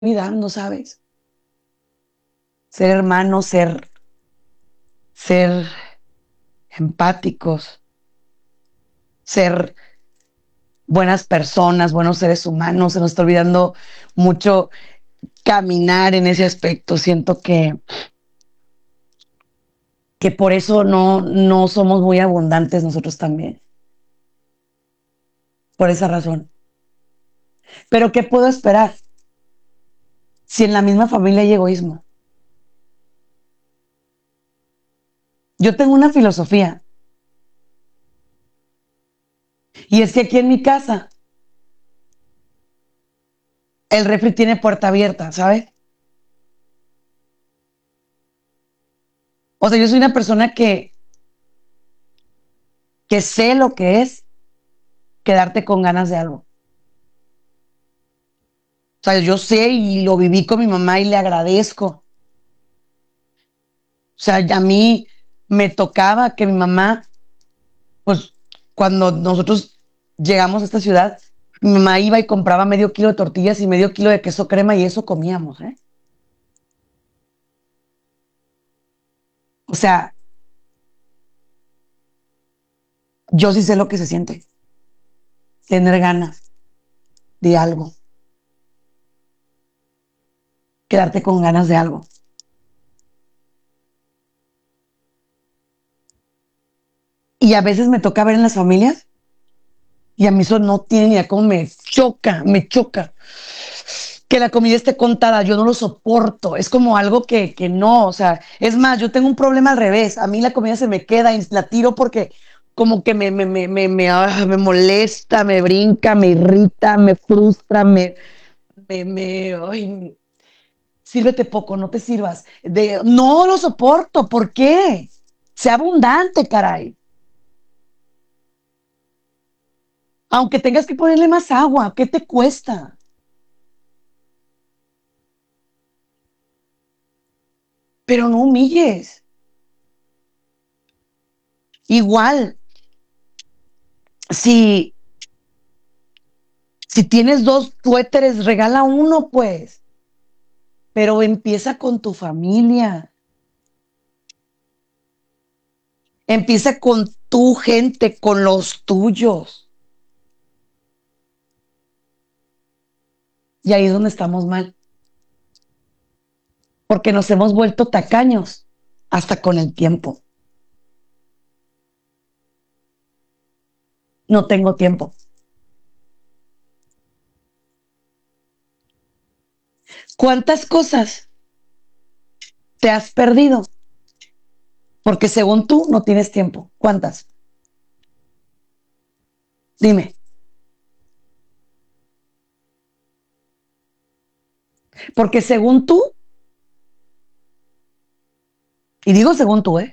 olvidando, ¿sabes? Ser hermanos, ser empáticos, ser buenas personas, buenos seres humanos. Se nos está olvidando mucho caminar en ese aspecto. Siento que por eso no somos muy abundantes nosotros también, por esa razón. Pero ¿qué puedo esperar si en la misma familia hay egoísmo? Yo tengo una filosofía y es que aquí en mi casa el refri tiene puerta abierta, ¿sabes? O sea, yo soy una persona que sé lo que es quedarte con ganas de algo. O sea, yo sé y lo viví con mi mamá y le agradezco. O sea, a mí me tocaba que mi mamá, pues cuando nosotros llegamos a esta ciudad, mi mamá iba y compraba medio kilo de tortillas y medio kilo de queso crema y eso comíamos, ¿eh? O sea, yo sí sé lo que se siente, tener ganas de algo, quedarte con ganas de algo. Y a veces me toca ver en las familias y a mí eso no tiene ni idea cómo me choca. Que la comida esté contada, yo no lo soporto, es como algo que no, o sea, es más, yo tengo un problema al revés, a mí la comida se me queda y la tiro porque como que me molesta, me brinca, me irrita, me frustra, ay, sírvete poco, no te sirvas, no lo soporto, ¿por qué? Sea abundante, caray, aunque tengas que ponerle más agua, ¿qué te cuesta? Pero no humilles, igual, si Si tienes dos suéteres, regala uno, pues. Pero empieza con tu familia. Empieza con tu gente, con los tuyos. Y ahí es donde estamos mal. Porque nos hemos vuelto tacaños hasta con el tiempo. No tengo tiempo. ¿Cuántas cosas te has perdido? Porque según tú no tienes tiempo. ¿Cuántas? Dime. Porque según tú, y digo según tú,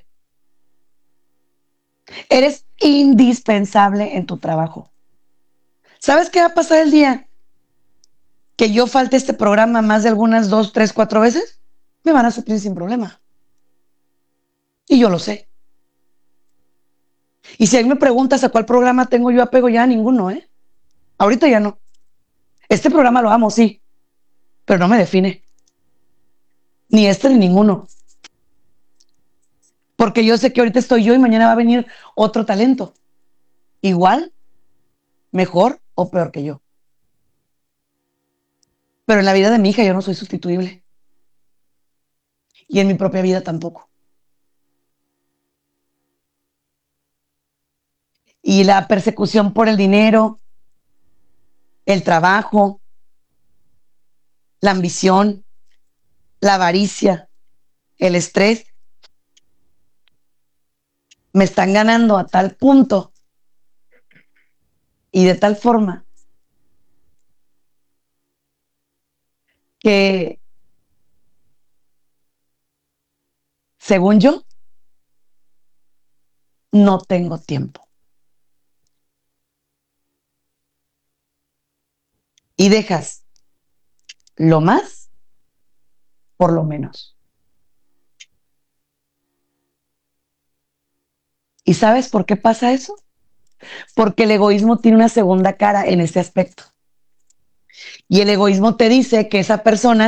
eres indispensable en tu trabajo. ¿Sabes qué va a pasar el día que yo falte este programa más de algunas dos, tres, cuatro veces? Me van a suplir sin problema. Y yo lo sé. Y si a mí me preguntas a cuál programa tengo yo apego, ya a ninguno, ¿eh? Ahorita ya no. Este programa lo amo, sí, pero no me define. Ni este ni ninguno. Porque yo sé que ahorita estoy yo y mañana va a venir otro talento. Igual, mejor o peor que yo. Pero en la vida de mi hija yo no soy sustituible. Y en mi propia vida tampoco. Y la persecución por el dinero, el trabajo, la ambición, la avaricia, el estrés, me están ganando a tal punto y de tal forma que, según yo, no tengo tiempo. Y dejas lo más por lo menos. ¿Y sabes por qué pasa eso? Porque el egoísmo tiene una segunda cara en este aspecto. Y el egoísmo te dice que esa persona